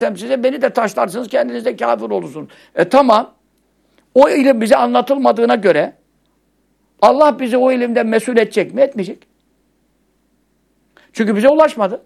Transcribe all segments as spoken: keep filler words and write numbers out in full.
size, beni de taşlarsınız, kendiniz de kafir olursunuz. E tamam. O ilim bize anlatılmadığına göre Allah bizi o ilimden mesul edecek mi? Etmeyecek. Çünkü bize ulaşmadı.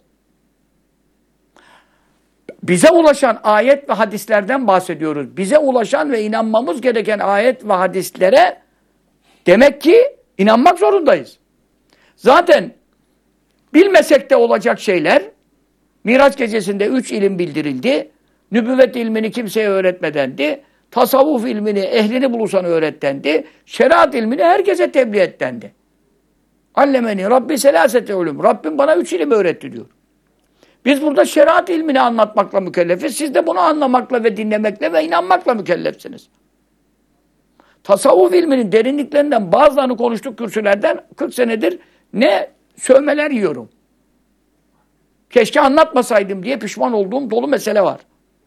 Bize ulaşan ayet ve hadislerden bahsediyoruz. Bize ulaşan ve inanmamız gereken ayet ve hadislere demek ki inanmak zorundayız. Zaten bilmesek de olacak şeyler, Miraç gecesinde üç ilim bildirildi. Nübüvvet ilmini kimseye öğretmedendi. Tasavvuf ilmini ehlini bulursan öğrettendi. Şeriat ilmini herkese tebliğ ettendi. Allemeni Rabbi selasete ulum. Rabbim bana üç ilim öğretti diyor. Biz burada şeriat ilmini anlatmakla mükellefiz. Siz de bunu anlamakla ve dinlemekle ve inanmakla mükellefsiniz. Tasavvuf ilminin derinliklerinden bazılarını konuştuk kürsülerden. kırk senedir ne sövmeler yiyorum. Keşke anlatmasaydım diye pişman olduğum dolu mesele var.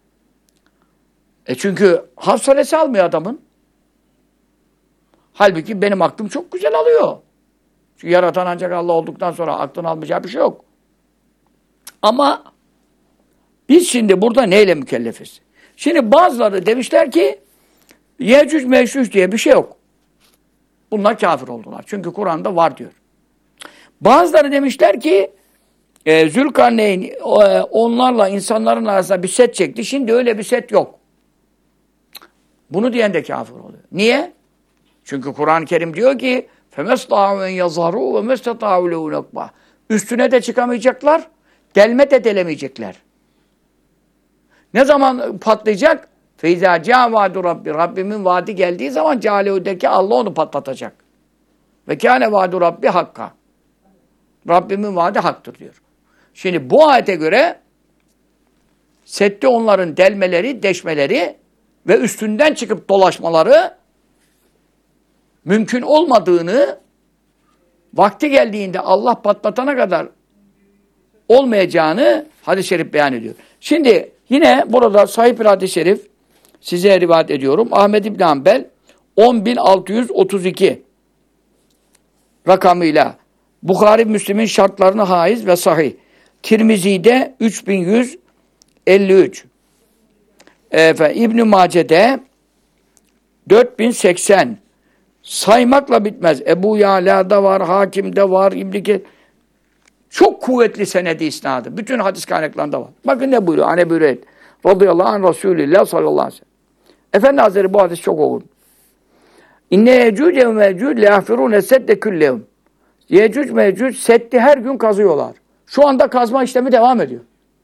E çünkü hafsalesi almıyor adamın. Halbuki benim aklım çok güzel alıyor. Çünkü yaratan ancak Allah olduktan sonra aklını almayacağı bir şey yok. Ama biz şimdi burada neyle mükellefiz? Şimdi bazıları demişler ki Yecüc Mecüc diye bir şey yok. Bunlar kafir oldular. Çünkü Kur'an'da var diyor. Bazıları demişler ki e, Zülkarneyn e, onlarla insanların arasında bir set çekti. Şimdi öyle bir set yok. Bunu diyen de kafir oluyor. Niye? Çünkü Kur'an-ı Kerim diyor ki فَمَسْطَعُوا اَنْ يَظْهَرُوا وَمَسْتَطَعُوا لَهُ نَقْبًا. Üstüne de çıkamayacaklar, delme de delemeyecekler. Ne zaman patlayacak? فَاِذَا جَاءَ وَعْدُ رَبِّ. Rabbimin vaadi geldiği zaman Câlehu'daki Allah onu patlatacak. Ve kâne vâdu Rabbi hakka. Rabbimin vaadi haktır diyor. Şimdi bu ayete göre sette onların delmeleri, deşmeleri ve üstünden çıkıp dolaşmaları mümkün olmadığını, vakti geldiğinde Allah patlatana kadar olmayacağını hadis-i şerif beyan ediyor. Şimdi yine burada sahih bir hadis-i şerif size rivayet ediyorum. Ahmed İbn Hanbel on bin altı yüz otuz iki rakamıyla Bukhari Müslim'in şartlarına haiz ve sahih. Tirmizi'de üç bin yüz elli üç. Efendim, İbn-i Mace'de dört bin seksen. Saymakla bitmez. Ebu Ya'la'da var, Hakim'de var, İbn-i çok kuvvetli senedi isnadı. Bütün hadis kaynaklarında var. Bakın ne buyuruyor? Ane buyuruyor. Radıyallahu anh Resulillah sallallahu aleyhi ve sellem. Efendi Hazretleri bu hadis çok okur. İnne yecüce ve mecüc le'afirûne sedde küllehum. Yecüc mecüc seddi her gün kazıyorlar. Şu anda kazma işlemi devam ediyor.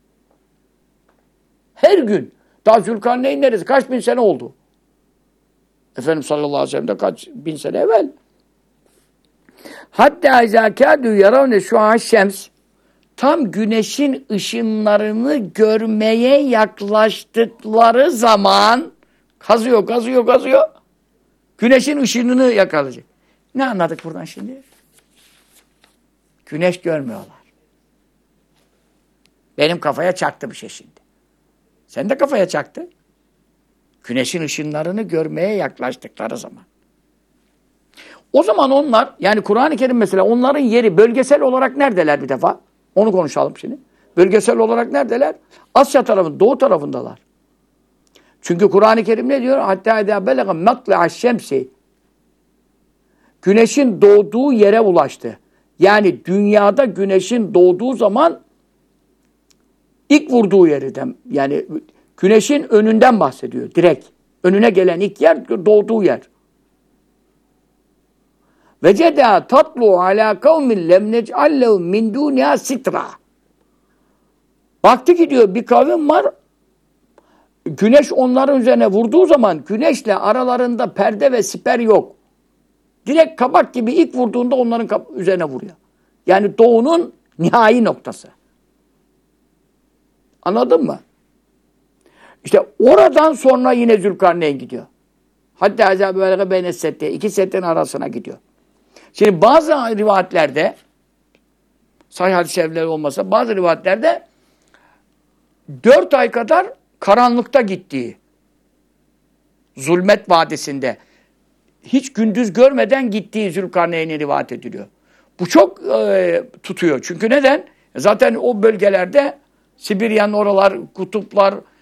Her gün. Daha Zülkarneyn neresi? Kaç bin sene oldu? Efendimiz sallallahu aleyhi ve sellem'de kaç bin sene evvel. Hatta izâ kâdû yaravne şuâ şems. Tam güneşin ışınlarını görmeye yaklaştıkları zaman kazıyor, kazıyor, kazıyor. Güneşin ışınını yakalayacak. Ne anladık buradan şimdi? Güneş görmüyorlar. Benim kafaya çaktı bir şey şimdi. Sen de kafaya çaktı. Güneşin ışınlarını görmeye yaklaştıkları zaman. O zaman onlar, yani Kur'an-ı Kerim mesela onların yeri bölgesel olarak neredeler bir defa? Onu konuşalım şimdi. Bölgesel olarak neredeler? Asya tarafında, doğu tarafındalar. Çünkü Kur'an-ı Kerim ne diyor? Hatta idâ belega matli'aş şemsi. Güneşin doğduğu yere ulaştı. Yani dünyada güneşin doğduğu zaman ilk vurduğu yerden, yani güneşin önünden bahsediyor direkt. Önüne gelen ilk yer doğduğu yer. Veceda tatlu ala kavmin lem nec'allehu min dunya sitra. Baktı ki diyor bir kavim var. Güneş onların üzerine vurduğu zaman güneşle aralarında perde ve siper yok. Direkt kabak gibi ilk vurduğunda onların üzerine vuruyor. Yani doğunun nihai noktası. Anladın mı? İşte oradan sonra yine Zülkarneyn gidiyor. Hatta azâb-ı velge beyne setteye. İki settin arasına gidiyor. Şimdi bazı rivayetlerde sahih hadis-i şerifler olmasa bazı rivayetlerde dört ay kadar karanlıkta gittiği Zulmet Vadisi'nde hiç gündüz görmeden gittiği Zülkarneyn'i rivayet ediliyor. Bu çok e, tutuyor. Çünkü neden? Zaten o bölgelerde Sibirya'nın oralar, kutuplar,